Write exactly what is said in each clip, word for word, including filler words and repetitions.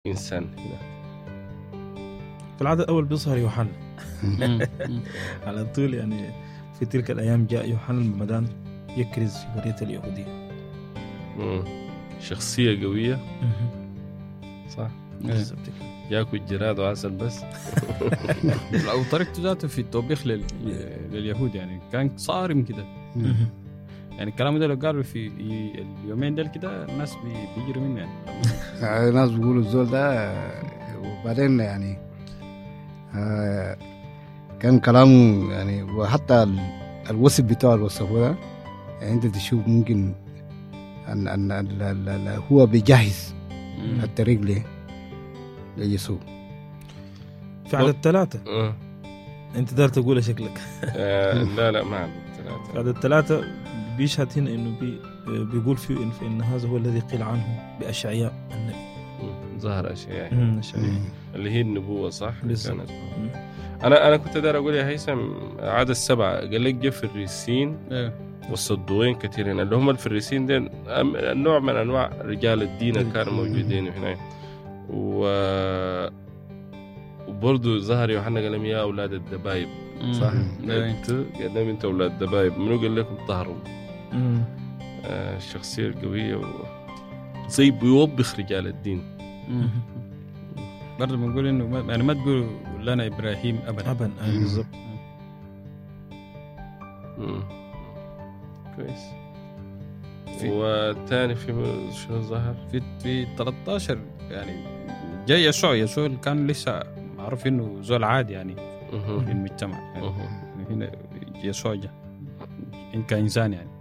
إنسان هنا؟ في العدد الأول بيظهر يوحنا على طول. يعني في تلك الأيام جاء يوحنا المعمدان يكرز في برية اليهودية. مم. شخصية قوية صح؟ بالضبط. ياكل جراد وعسل بس. أو طريقته ذاته في التوبيخ لل... لليهود يعني كان صارم كده. يعني الكلام ده لو قالوا في اليومين دول كده الناس بيجروا منه يعني. الناس بيقولوا الزول ده. وبعدين يعني آه كان كلامه يعني وحتى الوصف بتاعه الوصفه ده يعني انت تشوف ممكن ان ان, أن, أن, أن هو بيجهز الطريق له ليسوع. في عدد ثلاثة أه. انت دار تقول شكلك. آه لا لا ما عدد ثلاثة. عدد ثلاثة بيشهد هنا انه بي بيقول فيه إن, إن هذا هو الذي قيل عنه بأشعياء النبي. ظهر أشعياء اللي هي النبوة صح؟ كانت. أنا أنا كنت دار أقول يا هيثم عدد سبعة قال لك جاء فريسين والصدوقين كثيرين اللي هم الفريسين دين نوع من أنواع رجال الدين كانوا موجودين هنا. و وبرضه ظهر يوحنا قال لهم يا أولاد الدبايب صح؟ قال لهم أنت أولاد الدبايب منو قال لكم طهروا؟ آه الشخصية القوية و... زي بيوبخ رجال الدين. برضه بنقول إنه يعني ما تقول لنا إبراهيم أبدا أبدا. أي بالضبط. كويس. والثاني في شنو ظهر؟ في في ثلاثة عشر يعني جاي يسوع يسوع كان لسه معروف إنه زول عادي يعني في المجتمع يعني هنا يسوع جاء إن كإنسان يعني.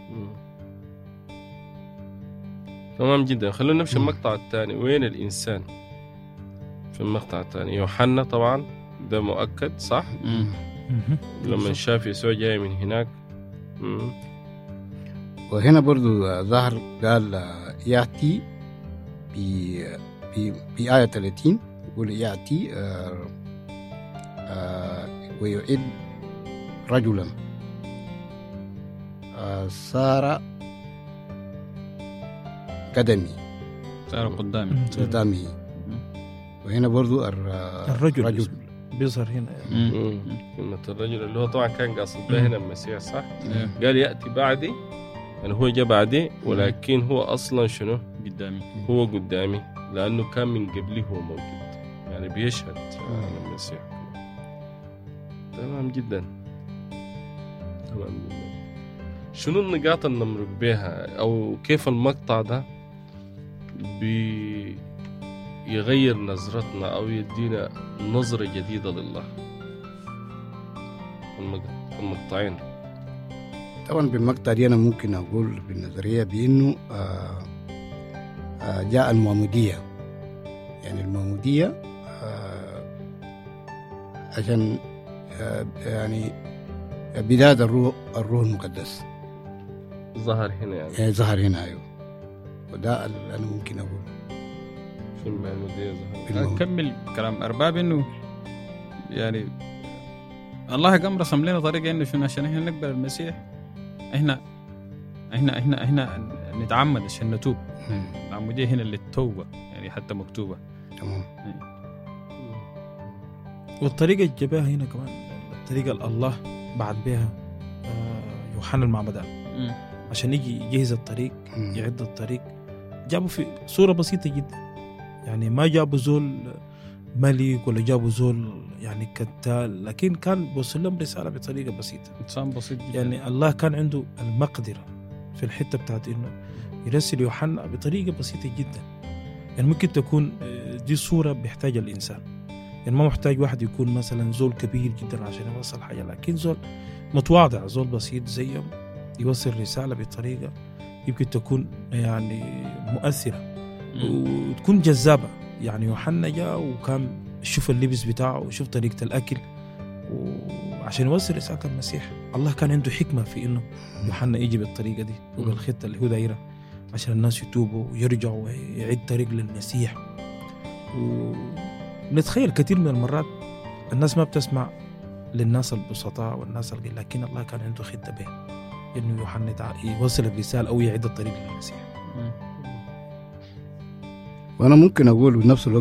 تمام جدا. خلونا نمشي المقطع الثاني. وين الإنسان في المقطع الثاني؟ يوحنا طبعا ده مؤكد صح. لما شاف يسوع جاي من هناك. مم. وهنا برضو ظهر قال يأتي في في في آية ثلاثين يقول يأتي آه آه ويعد رجلا آه صار قدمي صار قدامي قدامي. وهنا برضو الرجل رجل بيظهر هنا يعني. كلمة الرجل اللي هو طبعا كان قاصد به هنا المسيح صح. قال يأتي بعدي يعني هو جاء بعدي ولكن هو أصلا شنو قدامي هو قدامي لأنه كان من قبله هو موجود يعني بيشهد عن المسيح. تمام جدا تمام جدا. شنو النقاط اللي نمرق بها أو كيف المقطع ده بيغير نظرتنا أو يدينا نظرة جديدة لله؟ المقطعين طبعا بالمقطع دي أنا ممكن أقول بالنظرية بأنه آه آه جاء المعمودية يعني المعمودية آه عشان آه يعني بداية الروح الروح المقدس ظهر هنا يعني. يعني ظهر هنا أيوه. وده اللي أنا ممكن أقول في المعمودية ظهر. أكمل كلام أرباب إنه يعني الله قام رسم لنا طريقة إنه شنو عشان إحنا نقبل المسيح إحنا إحنا إحنا إحنا نتعمد عشان نتوب. العمودية هنا للتوبة يعني حتى مكتوبة. تمام. والطريقة الجباها هنا كمان الطريقة الله بعد بها يوحنا المعمدان عشان يجي يجهز الطريق يعد الطريق. جابوا في صورة بسيطة جدا يعني ما جابوا زول ملك ولا جابوا زول يعني كتال لكن كان بوصل لهم رسالة بطريقة بسيطة إنسان بسيط جدا. يعني الله كان عنده المقدرة في الحتة بتاعت إنه يرسل يوحنا بطريقة بسيطة جدا. يعني ممكن تكون دي صورة بيحتاج الإنسان يعني ما محتاج واحد يكون مثلا زول كبير جدا عشان يوصل حاجة لكن زول متواضع زول بسيط زيهم يوصل رسالة بطريقة يمكن تكون يعني مؤثرة وتكون جذابة. يعني يوحنا جاء وكان شوف اللبس بتاعه وشوف طريقة الأكل وعشان يوصل رسالة المسيح. الله كان عنده حكمة في إنه يوحنا يجي بالطريقة دي وبالخطة اللي هو دايرة عشان الناس يتوبوا ويرجعوا ويعيد طريق للمسيح. ونتخيل كثير من المرات الناس ما بتسمع للناس البسطاء والناس القليل لكن الله كان عنده خطة به إنه يوحنا يوصل الرسالة أو يعيد الطريق للمسيح. وانا ممكن اقول بنفس الوقت